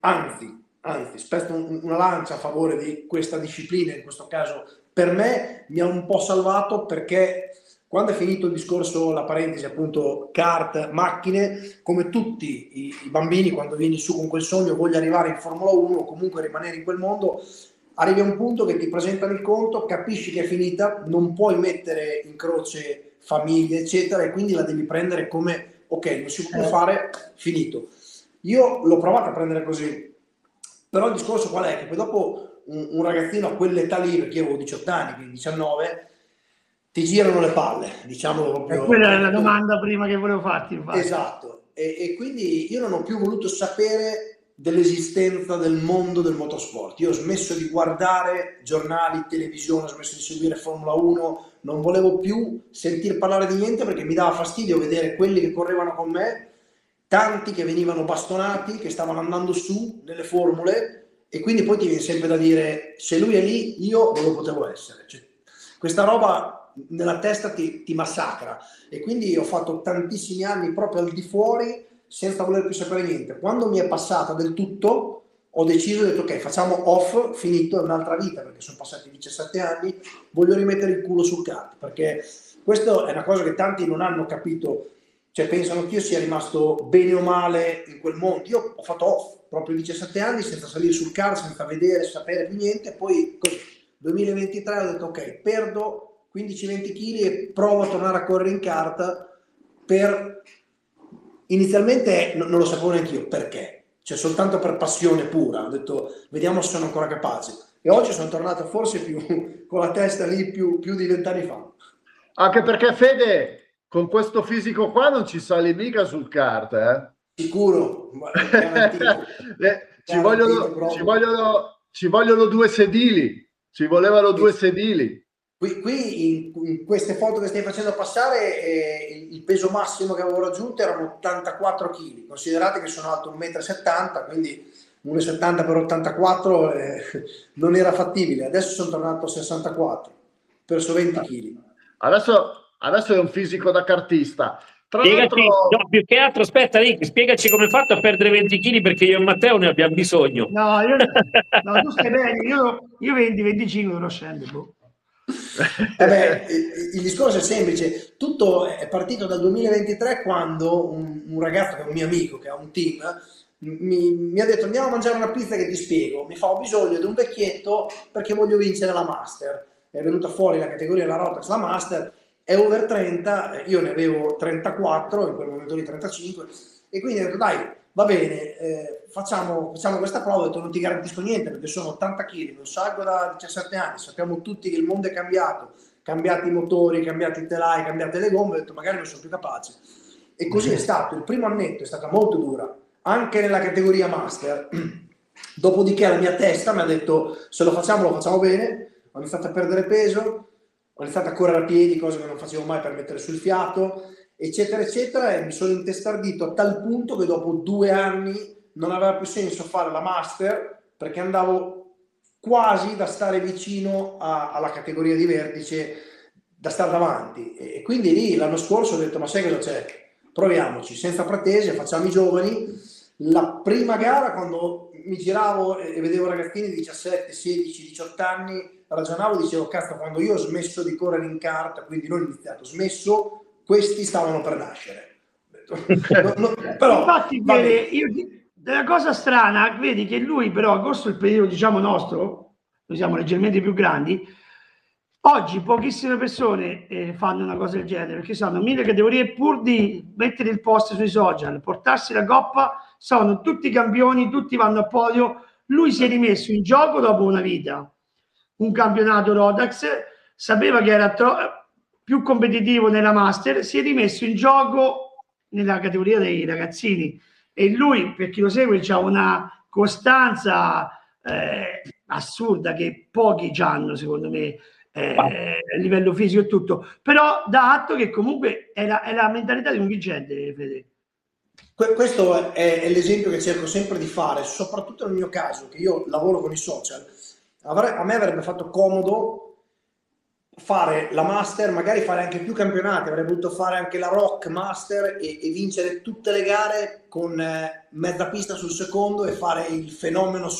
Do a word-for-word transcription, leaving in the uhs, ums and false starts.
anzi, anzi, spezzo un, una lancia a favore di questa disciplina, in questo caso per me mi ha un po' salvato, perché quando è finito il discorso, la parentesi appunto kart, macchine, come tutti i, i bambini quando vieni su con quel sogno, voglio arrivare in Formula uno o comunque rimanere in quel mondo, arrivi a un punto che ti presentano il conto, capisci che è finita, non puoi mettere in croce famiglie eccetera, e quindi la devi prendere come ok, non si può più fare, finito. Io l'ho provato a prendere così, però il discorso qual è? Che poi dopo un, un ragazzino a quell'età lì, perché io avevo diciotto anni, quindi diciannove, ti girano le palle, diciamolo proprio. E quella è la domanda prima che volevo farti, infatti. Esatto, e, e quindi io non ho più voluto sapere dell'esistenza del mondo del motorsport. Io ho smesso di guardare giornali, televisione, ho smesso di seguire Formula uno, non volevo più sentir parlare di niente, perché mi dava fastidio vedere quelli che correvano con me, tanti che venivano bastonati, che stavano andando su nelle formule, e quindi poi ti viene sempre da dire, se lui è lì, io non lo potevo essere. Cioè, questa roba nella testa ti, ti massacra, e quindi ho fatto tantissimi anni proprio al di fuori, senza voler più sapere niente. Quando mi è passata del tutto, ho deciso, ho detto ok, facciamo off, finito, è un'altra vita, perché sono passati diciassette anni, voglio rimettere il culo sul kart, perché questo è una cosa che tanti non hanno capito, cioè pensano che io sia rimasto bene o male in quel mondo. Io ho fatto off proprio diciassette anni senza salire sul kart, senza vedere, sapere più niente, poi così, duemilaventitré ho detto ok, perdo quindici venti chili e provo a tornare a correre in kart. Per inizialmente non lo sapevo neanche io perché, cioè soltanto per passione pura, ho detto vediamo se sono ancora capace, e oggi sono tornato forse più con la testa lì più, più di vent'anni fa. Anche perché Fede, con questo fisico qua non ci sali mica sul kart, eh? Sicuro, garantito. eh, ci, vogliono, ci, vogliono, ci vogliono due sedili, ci volevano due sedili. Qui, qui in, in queste foto che stai facendo passare, eh, il, il peso massimo che avevo raggiunto erano ottantaquattro chili. Considerate che sono alto un metro e settanta, quindi uno virgola settanta per ottantaquattro eh, non era fattibile. Adesso sono tornato a sessantaquattro, perso venti chili. Adesso, adesso è un fisico da cartista. Tra spiegaci, no, più che altro, aspetta Rick, spiegaci come hai fatto a perdere venti chili, perché io e Matteo ne abbiamo bisogno. No, io, no, tu stai bene, io, io venti venticinque non scendo. Boh. Vabbè, il discorso è semplice, tutto è partito dal duemilaventitré, quando un, un ragazzo che è un mio amico, che ha un team, mi, mi ha detto andiamo a mangiare una pizza che ti spiego. Mi fa, ho bisogno di un vecchietto perché voglio vincere la Master. È venuta fuori la categoria della Rotax, la Master, è over trenta, io ne avevo trentaquattro, in quel momento lì trentacinque, e quindi ho detto dai, va bene, eh, facciamo, facciamo questa prova. Ho detto non ti garantisco niente perché sono ottanta chili, non salgo da diciassette anni, sappiamo tutti che il mondo è cambiato, cambiati i motori, cambiati i telai, cambiate le gomme. Ho detto magari non sono più capace, e così è stato. Il primo annetto è stata molto dura, anche nella categoria Master. Dopodiché la mia testa mi ha detto se lo facciamo lo facciamo bene. Ho iniziato a perdere peso, ho iniziato a correre a piedi, cosa che non facevo mai per mettere sul fiato, eccetera eccetera, e mi sono intestardito a tal punto che dopo due anni non aveva più senso fare la Master, perché andavo quasi da stare vicino a, alla categoria di vertice, da stare davanti, e quindi lì l'anno scorso ho detto ma sai cosa c'è? Proviamoci, senza pretese, facciamo i giovani. La prima gara, quando mi giravo e vedevo ragazzini di diciassette, sedici, diciotto anni, ragionavo, dicevo cazzo, quando io ho smesso di correre in kart, quindi non ho iniziato, ho smesso, questi stavano per nascere. No, no, però, infatti vede, io, la cosa strana, vedi che lui però, agosto è il periodo diciamo nostro, noi siamo leggermente più grandi, oggi pochissime persone eh, fanno una cosa del genere, perché sono mille categorie, pur di mettere il post sui social, portarsi la coppa, sono tutti campioni, tutti vanno a podio. Lui si è rimesso in gioco dopo una vita, un campionato Rotax, sapeva che era più competitivo nella Master, si è rimesso in gioco nella categoria dei ragazzini, e lui, per chi lo segue, c'ha una costanza eh, assurda che pochi hanno, secondo me, eh, a livello fisico e tutto, però dà atto che comunque è la, è la mentalità di un vincente, Fede. Questo è, è l'esempio che cerco sempre di fare, soprattutto nel mio caso, che io lavoro con i social. A me avrebbe fatto comodo fare la Master, magari fare anche più campionati, avrei voluto fare anche la Rock Master e, e vincere tutte le gare con eh, mezza pista sul secondo e fare il fenomeno